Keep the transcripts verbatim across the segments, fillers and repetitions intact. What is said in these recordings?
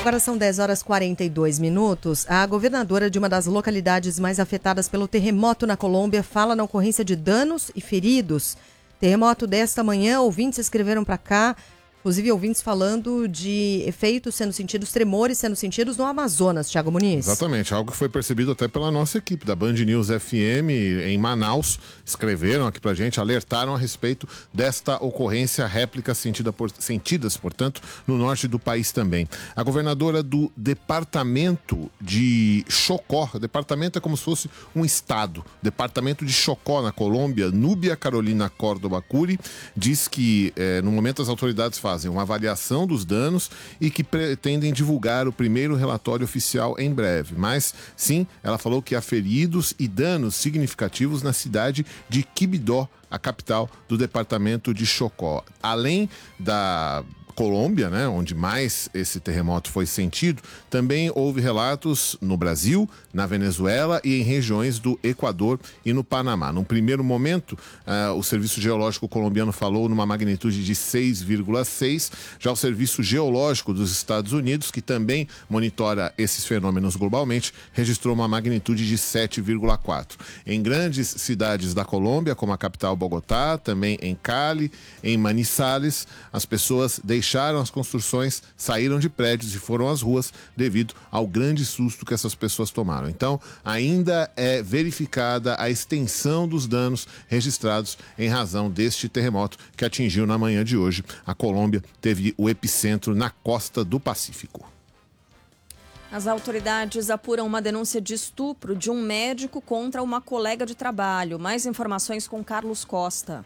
Agora são dez horas e quarenta e dois minutos. A governadora de uma das localidades mais afetadas pelo terremoto na Colômbia fala na ocorrência de danos e feridos. Terremoto desta manhã, ouvintes escreveram para cá, inclusive ouvintes falando de efeitos sendo sentidos, tremores sendo sentidos no Amazonas, Thiago Muniz. Exatamente, algo que foi percebido até pela nossa equipe da Band News F M em Manaus. Escreveram aqui pra gente, alertaram a respeito desta ocorrência, réplica sentida por, sentidas, portanto, no norte do país também. A governadora do departamento de Chocó, o departamento é como se fosse um estado, departamento de Chocó, na Colômbia, Núbia Carolina Córdoba Curi, diz que eh, no momento as autoridades fazem fazem uma avaliação dos danos e que pretendem divulgar o primeiro relatório oficial em breve. Mas, sim, ela falou que há feridos e danos significativos na cidade de Quibdó, a capital do departamento de Chocó. Além da Colômbia, né, onde mais esse terremoto foi sentido, também houve relatos no Brasil, na Venezuela e em regiões do Equador e no Panamá. Num primeiro momento, uh, o Serviço Geológico colombiano falou numa magnitude de seis vírgula seis, já o Serviço Geológico dos Estados Unidos, que também monitora esses fenômenos globalmente, registrou uma magnitude de sete vírgula quatro. Em grandes cidades da Colômbia, como a capital Bogotá, também em Cali, em Manizales, as pessoas deixaram Deixaram as construções, saíram de prédios e foram às ruas devido ao grande susto que essas pessoas tomaram. Então, ainda é verificada a extensão dos danos registrados em razão deste terremoto que atingiu na manhã de hoje. A Colômbia teve o epicentro na costa do Pacífico. As autoridades apuram uma denúncia de estupro de um médico contra uma colega de trabalho. Mais informações com Carlos Costa.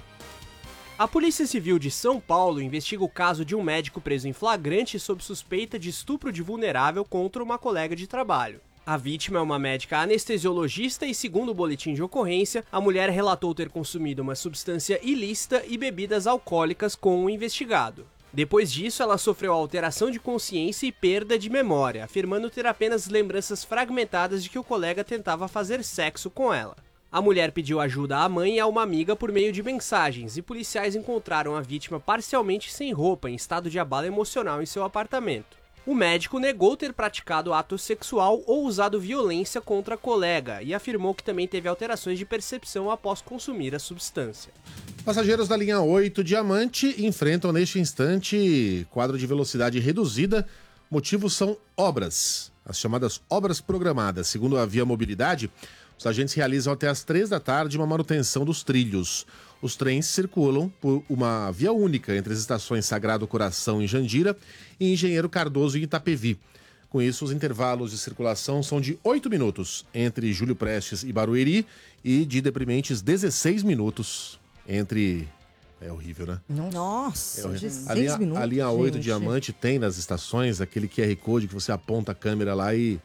A Polícia Civil de São Paulo investiga o caso de um médico preso em flagrante sob suspeita de estupro de vulnerável contra uma colega de trabalho. A vítima é uma médica anestesiologista e, segundo o boletim de ocorrência, a mulher relatou ter consumido uma substância ilícita e bebidas alcoólicas com o investigado. Depois disso, ela sofreu alteração de consciência e perda de memória, afirmando ter apenas lembranças fragmentadas de que o colega tentava fazer sexo com ela. A mulher pediu ajuda à mãe e a uma amiga por meio de mensagens, e policiais encontraram a vítima parcialmente sem roupa, em estado de abalo emocional em seu apartamento. O médico negou ter praticado ato sexual ou usado violência contra a colega e afirmou que também teve alterações de percepção após consumir a substância. Passageiros da linha oito Diamante enfrentam neste instante quadro de velocidade reduzida. Motivos são obras, as chamadas obras programadas. Segundo a Via Mobilidade, os agentes realizam até às três da tarde uma manutenção dos trilhos. Os trens circulam por uma via única entre as estações Sagrado Coração em Jandira e Engenheiro Cardoso em Itapevi. Com isso, os intervalos de circulação são de oito minutos entre Júlio Prestes e Barueri e de deprimentes dezesseis minutos entre... É horrível, né? Nossa, é horrível. dezesseis A linha, minutos, a linha oito gente. Diamante tem nas estações aquele Q R Code que você aponta a câmera lá e...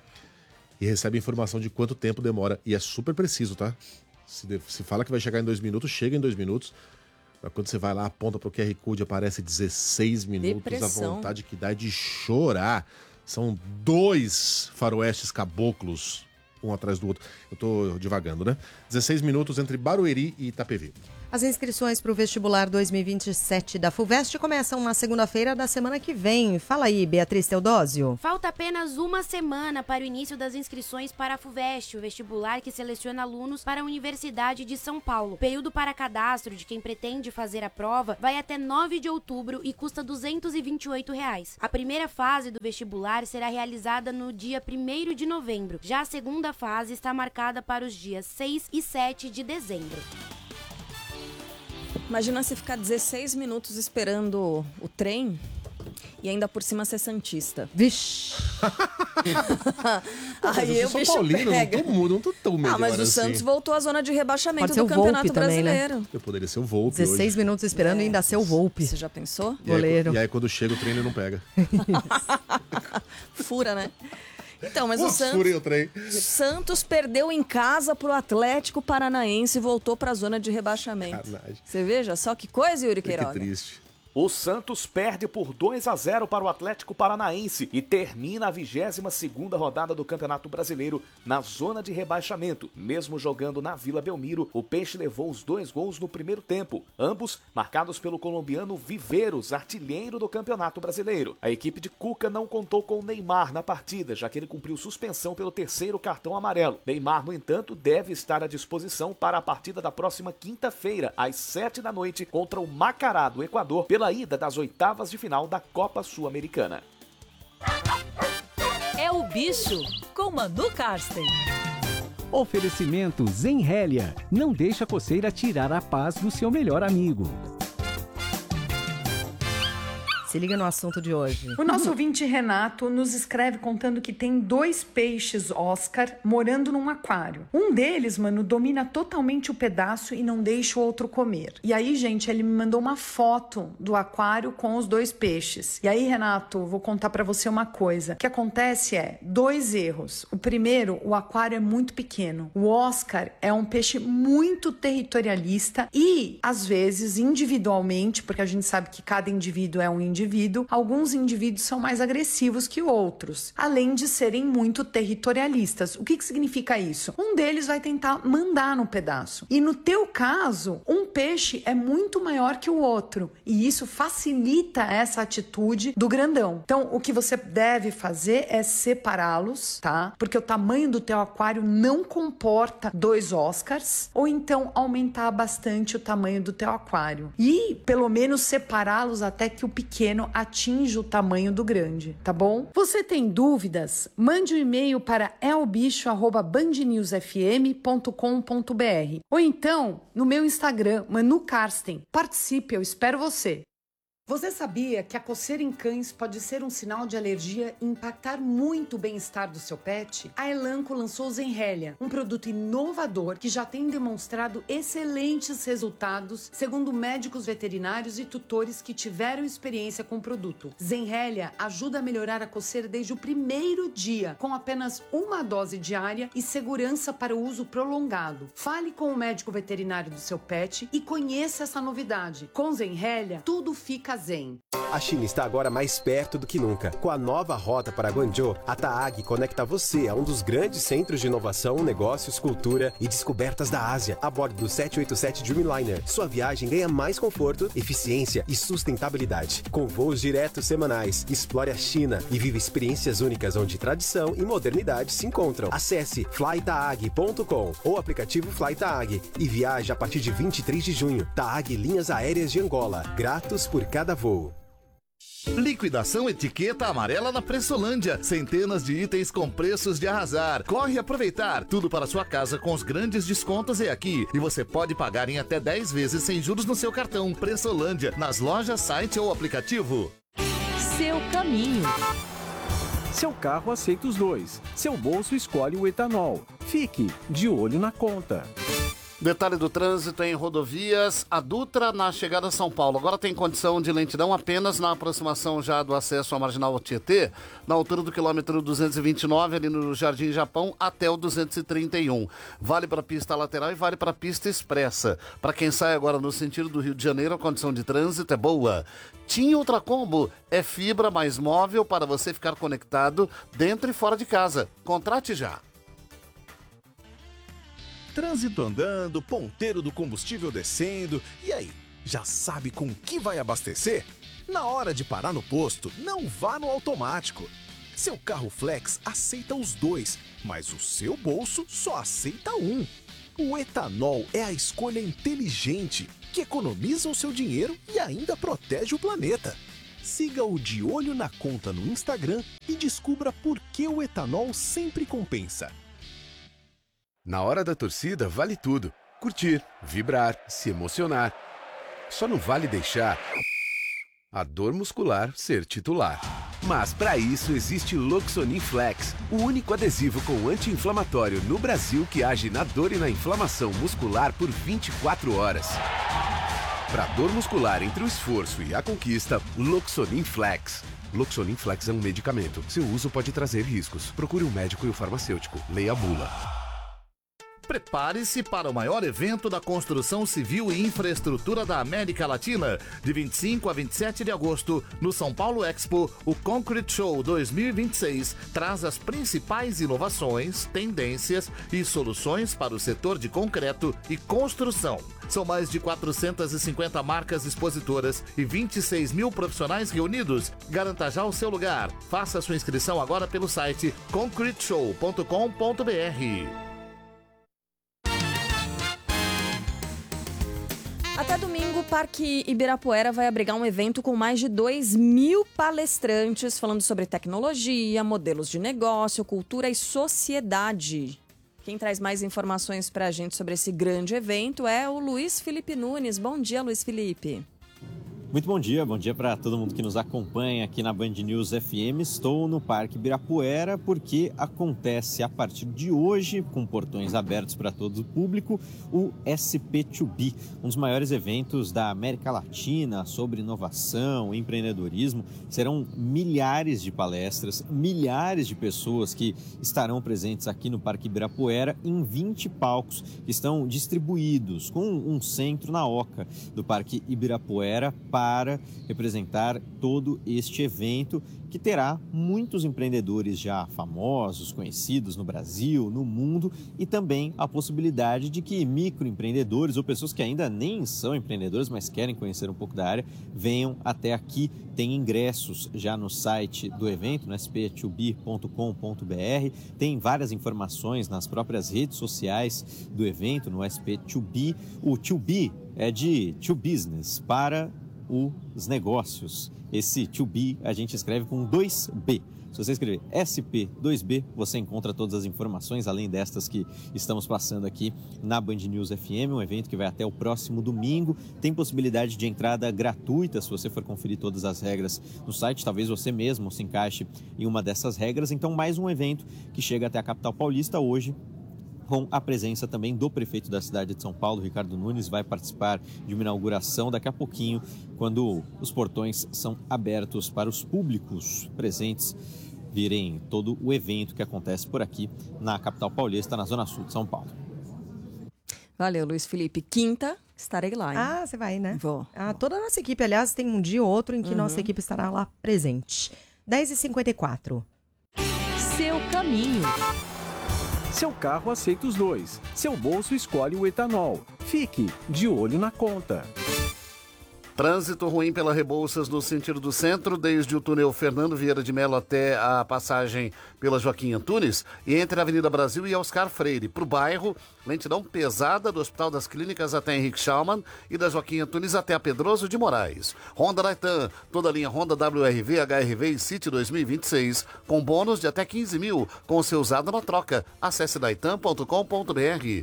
E recebe informação de quanto tempo demora. E é super preciso, tá? Se, de, se fala que vai chegar em dois minutos, chega em dois minutos. Mas quando você vai lá, aponta pro Q R Code, aparece dezesseis minutos. Depressão. A vontade que dá é de chorar. São dois faroestes caboclos, um atrás do outro. Eu tô divagando, né? dezesseis minutos entre Barueri e Itapevi. As inscrições para o vestibular dois mil e vinte e sete da FUVEST começam na segunda-feira da semana que vem. Fala aí, Beatriz Teodósio. Falta apenas uma semana para o início das inscrições para a FUVEST, o vestibular que seleciona alunos para a Universidade de São Paulo. O período para cadastro de quem pretende fazer a prova vai até nove de outubro e custa duzentos e vinte e oito reais. A primeira fase do vestibular será realizada no dia primeiro de novembro. Já a segunda fase está marcada para os dias seis e sete de dezembro. Imagina se ficar dezesseis minutos esperando o trem e ainda por cima ser santista. Vixe! Aí eu o sou bicho Paulino, pega. não tô, não tô tão melhor Ah, mas o assim. Santos voltou à zona de rebaixamento Pode ser do o Volpi Campeonato também, né? Brasileiro. Eu poderia ser o Volpe dezesseis hoje. minutos esperando e ainda ser o Volpe. Você já pensou? E aí, Goleiro. e aí quando chega o trem ele não pega. Fura, né? Então, mas Pô, o Santos, furei o trem. Santos perdeu em casa pro Atlético Paranaense e voltou pra zona de rebaixamento. Sacanagem. Você veja só que coisa, Yuri Que Queiroga. triste. O Santos perde por dois a zero para o Atlético Paranaense e termina a vigésima segunda rodada do Campeonato Brasileiro na zona de rebaixamento. Mesmo jogando na Vila Belmiro, o Peixe levou os dois gols no primeiro tempo, ambos marcados pelo colombiano Viveiros, artilheiro do Campeonato Brasileiro. A equipe de Cuca não contou com o Neymar na partida, já que ele cumpriu suspensão pelo terceiro cartão amarelo. Neymar, no entanto, deve estar à disposição para a partida da próxima quinta-feira, às sete da noite, contra o Macará do Equador, pela ida das oitavas de final da Copa Sul-Americana. É o Bicho, com Manu Karsten. Oferecimento Zenrélia. Não deixa a coceira tirar a paz do seu melhor amigo. Se liga no assunto de hoje. O nosso ouvinte Renato nos escreve contando que tem dois peixes Oscar morando num aquário. Um deles, mano, domina totalmente o pedaço e não deixa o outro comer. E aí, gente, ele me mandou uma foto do aquário com os dois peixes. E aí, Renato, vou contar pra você uma coisa. O que acontece é dois erros. O primeiro, o aquário é muito pequeno. O Oscar é um peixe muito territorialista e, às vezes, individualmente, porque a gente sabe que cada indivíduo é um indivíduo, indivíduo, alguns indivíduos são mais agressivos que outros, além de serem muito territorialistas. O que, que significa isso? Um deles vai tentar mandar no pedaço. E no teu caso, um peixe é muito maior que o outro. E isso facilita essa atitude do grandão. Então, o que você deve fazer é separá-los, tá? Porque o tamanho do teu aquário não comporta dois Oscars, ou então aumentar bastante o tamanho do teu aquário. E, pelo menos, separá-los até que o pequeno atinja o tamanho do grande, tá bom? Você tem dúvidas? Mande um e-mail para elbicho arroba band news f m ponto com ponto b r ou então no meu Instagram, Manu Karsten. Participe, eu espero você. Você sabia que a coceira em cães pode ser um sinal de alergia e impactar muito o bem-estar do seu pet? A Elanco lançou o Zenrélia, um produto inovador que já tem demonstrado excelentes resultados, segundo médicos veterinários e tutores que tiveram experiência com o produto. Zenrélia ajuda a melhorar a coceira desde o primeiro dia, com apenas uma dose diária e segurança para o uso prolongado. Fale com o médico veterinário do seu pet e conheça essa novidade. Com Zenrélia, tudo fica zen. A China está agora mais perto do que nunca. Com a nova rota para Guangzhou, a Taag conecta você a um dos grandes centros de inovação, negócios, cultura e descobertas da Ásia, a bordo do sete oito sete Dreamliner. Sua viagem ganha mais conforto, eficiência e sustentabilidade. Com voos diretos semanais, explore a China e viva experiências únicas onde tradição e modernidade se encontram. Acesse fly taag ponto com ou aplicativo FlyTaag e viaje a partir de vinte e três de junho. Taag Linhas Aéreas de Angola. Gratos por cada voo. Liquidação etiqueta amarela na Pressolândia. Centenas de itens com preços de arrasar. Corre aproveitar. Tudo para sua casa com os grandes descontos é aqui. E você pode pagar em até dez vezes sem juros no seu cartão. Pressolândia, nas lojas, site ou aplicativo. Seu caminho. Seu carro aceita os dois. Seu bolso escolhe o etanol. Fique de olho na conta. Detalhe do trânsito em rodovias, a Dutra na chegada a São Paulo. Agora tem condição de lentidão apenas na aproximação já do acesso à Marginal Tietê, na altura do quilômetro duzentos e vinte e nove, ali no Jardim Japão, até o duzentos e trinta e um. Vale para a pista lateral e vale para a pista expressa. Para quem sai agora no sentido do Rio de Janeiro, a condição de trânsito é boa. TIM Ultracombo é fibra mais móvel para você ficar conectado dentro e fora de casa. Contrate já. Trânsito andando, ponteiro do combustível descendo. E aí, já sabe com que vai abastecer? Na hora de parar no posto, não vá no automático. Seu carro flex aceita os dois, mas o seu bolso só aceita um. O etanol é a escolha inteligente, que economiza o seu dinheiro e ainda protege o planeta. Siga o De Olho na Conta no Instagram e descubra por que o etanol sempre compensa. Na hora da torcida, vale tudo. Curtir, vibrar, se emocionar. Só não vale deixar a dor muscular ser titular. Mas para isso existe Loxonin Flex, o único adesivo com anti-inflamatório no Brasil que age na dor e na inflamação muscular por vinte e quatro horas. Para dor muscular entre o esforço e a conquista, Loxonin Flex. Loxonin Flex é um medicamento. Seu uso pode trazer riscos. Procure um médico e o farmacêutico. Leia a bula. Prepare-se para o maior evento da construção civil e infraestrutura da América Latina. De vinte e cinco a vinte e sete de agosto, no São Paulo Expo, o Concrete Show dois mil e vinte e seis traz as principais inovações, tendências e soluções para o setor de concreto e construção. São mais de quatrocentas e cinquenta marcas expositoras e vinte e seis mil profissionais reunidos. Garanta já o seu lugar. Faça sua inscrição agora pelo site concrete show ponto com ponto b r. Até domingo, o Parque Ibirapuera vai abrigar um evento com mais de dois mil palestrantes falando sobre tecnologia, modelos de negócio, cultura e sociedade. Quem traz mais informações para a gente sobre esse grande evento é o Luiz Felipe Nunes. Bom dia, Luiz Felipe. Muito bom dia, bom dia para todo mundo que nos acompanha aqui na Band News F M. Estou no Parque Ibirapuera porque acontece a partir de hoje, com portões abertos para todo o público, o S P dois B, um dos maiores eventos da América Latina sobre inovação, empreendedorismo. Serão milhares de palestras, milhares de pessoas que estarão presentes aqui no Parque Ibirapuera em vinte palcos que estão distribuídos com um centro na Oca do Parque Ibirapuera para representar todo este evento que terá muitos empreendedores já famosos, conhecidos no Brasil, no mundo, e também a possibilidade de que microempreendedores ou pessoas que ainda nem são empreendedores, mas querem conhecer um pouco da área, venham até aqui. Tem ingressos já no site do evento, no s p dois b ponto com ponto b r. Tem várias informações nas próprias redes sociais do evento, no S P dois B. O dois B é de to business, para os negócios. Esse dois B a gente escreve com dois B. Se você escrever S P dois B, você encontra todas as informações, além destas que estamos passando aqui na Band News F M, um evento que vai até o próximo domingo. Tem possibilidade de entrada gratuita, se você for conferir todas as regras no site. Talvez você mesmo se encaixe em uma dessas regras. Então, mais um evento que chega até a capital paulista hoje, com a presença também do prefeito da cidade de São Paulo, Ricardo Nunes. Vai participar de uma inauguração daqui a pouquinho, quando os portões são abertos para os públicos presentes virem todo o evento que acontece por aqui na capital paulista, na zona sul de São Paulo. Valeu, Luiz Felipe. Quinta, estarei lá, hein? Ah, você vai, né? Vou. Ah, toda a nossa equipe, aliás, tem um dia ou outro em que uhum. nossa equipe estará lá presente. dez e cinquenta e quatro. Seu caminho. Seu carro aceita os dois. Seu bolso escolhe o etanol. Fique de olho na conta. Trânsito ruim pela Rebouças no sentido do centro, desde o túnel Fernando Vieira de Mello até a passagem pela Joaquim Antunes, e entre a Avenida Brasil e Oscar Freire. Para o bairro, lentidão pesada do Hospital das Clínicas até Henrique Schaumann e da Joaquim Antunes até a Pedroso de Moraes. Honda Laitan, toda a linha Honda W R V, H R V e City dois mil e vinte e seis, com bônus de até quinze mil, com o seu usado na troca. Acesse laitan ponto com ponto b r.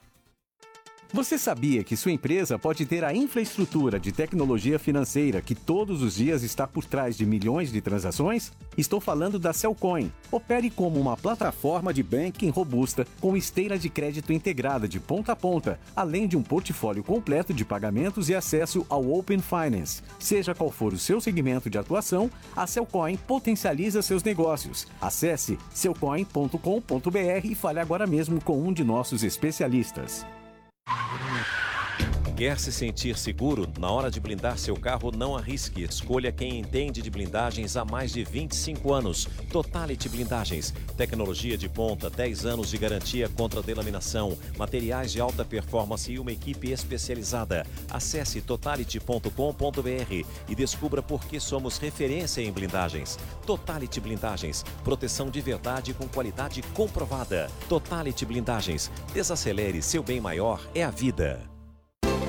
Você sabia que sua empresa pode ter a infraestrutura de tecnologia financeira que todos os dias está por trás de milhões de transações? Estou falando da Cellcoin. Opere como uma plataforma de banking robusta com esteira de crédito integrada de ponta a ponta, além de um portfólio completo de pagamentos e acesso ao Open Finance. Seja qual for o seu segmento de atuação, a Cellcoin potencializa seus negócios. Acesse cellcoin ponto com ponto b r e fale agora mesmo com um de nossos especialistas. Quer se sentir seguro? Na hora de blindar seu carro, não arrisque. Escolha quem entende de blindagens há mais de vinte e cinco anos. Totality Blindagens. Tecnologia de ponta, dez anos de garantia contra delaminação, materiais de alta performance e uma equipe especializada. Acesse totality ponto com ponto b r e descubra por que somos referência em blindagens. Totality Blindagens. Proteção de verdade com qualidade comprovada. Totality Blindagens. Desacelere, seu bem maior é a vida.